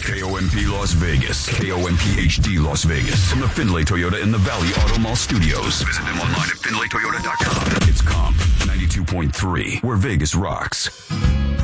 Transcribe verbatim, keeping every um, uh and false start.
K O M P Las Vegas. K O M P H D Las Vegas. From the Findlay Toyota in the Valley Auto Mall Studios. Visit them online at findlay toyota dot com. It's Comp ninety-two point three, where Vegas rocks.